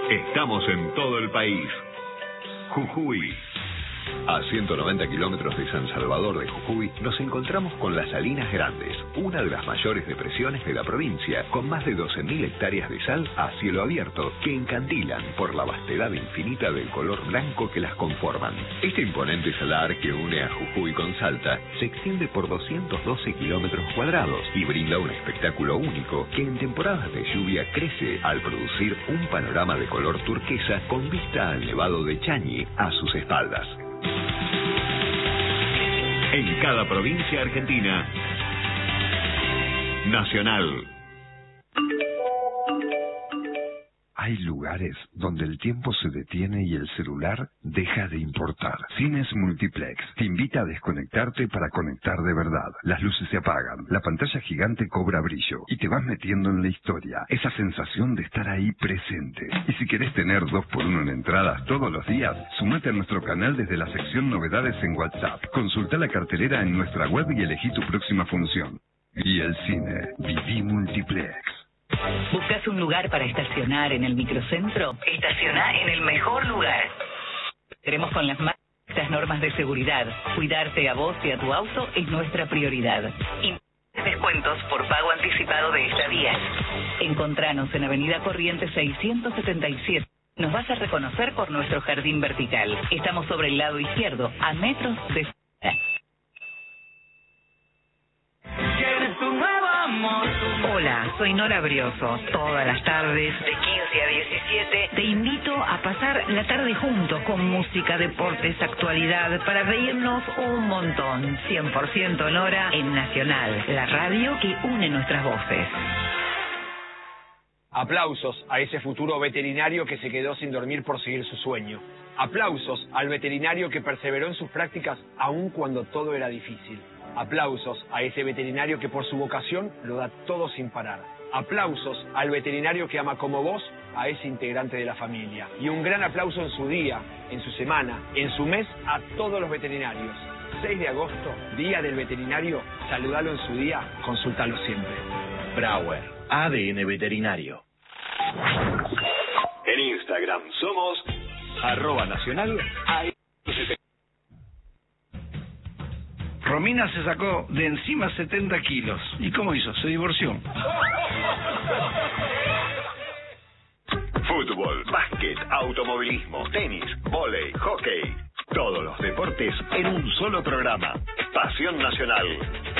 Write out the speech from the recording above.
Estamos en todo el país. Jujuy. A 190 kilómetros de San Salvador de Jujuy nos encontramos con las Salinas Grandes, una de las mayores depresiones de la provincia, con más de 12.000 hectáreas de sal a cielo abierto que encandilan por la vastedad infinita del color blanco que las conforman. Este imponente salar que une a Jujuy con Salta se extiende por 212 kilómetros cuadrados y brinda un espectáculo único que en temporadas de lluvia crece al producir un panorama de color turquesa con vista al Nevado de Chañi a sus espaldas. En cada provincia argentina, Nacional. Hay lugares donde el tiempo se detiene y el celular deja de importar. Cines Multiplex te invita a desconectarte para conectar de verdad. Las luces se apagan, la pantalla gigante cobra brillo y te vas metiendo en la historia. Esa sensación de estar ahí presente. Y si querés tener 2x1 en entradas todos los días, sumate a nuestro canal desde la sección Novedades en WhatsApp. Consulta la cartelera en nuestra web y elegí tu próxima función. Y el cine, viví Multiplex. ¿Buscas un lugar para estacionar en el microcentro? Estaciona en el mejor lugar. Queremos con las más altas normas de seguridad. Cuidarte a vos y a tu auto es nuestra prioridad. Descuentos por pago anticipado de estadías. Encontranos en Avenida Corrientes 677. Nos vas a reconocer por nuestro jardín vertical. Estamos sobre el lado izquierdo, a metros de... Hola, soy Nora Brioso. Todas las tardes, de 15 a 17, te invito a pasar la tarde juntos con música, deportes, actualidad, para reírnos un montón. 100% Nora en Nacional, la radio que une nuestras voces. Aplausos a ese futuro veterinario que se quedó sin dormir por seguir su sueño. Aplausos al veterinario que perseveró en sus prácticas aun cuando todo era difícil. Aplausos a ese veterinario que por su vocación lo da todo sin parar. Aplausos al veterinario que ama como vos a ese integrante de la familia. Y un gran aplauso en su día, en su semana, en su mes a todos los veterinarios. 6 de agosto, Día del Veterinario, saludalo en su día, consúltalo siempre. Brauer, ADN Veterinario. En Instagram somos @nacional. Romina se sacó de encima 70 kilos. ¿Y cómo hizo? Se divorció. Fútbol, básquet, automovilismo, tenis, vóley, hockey. Todos los deportes en un solo programa. Pasión Nacional.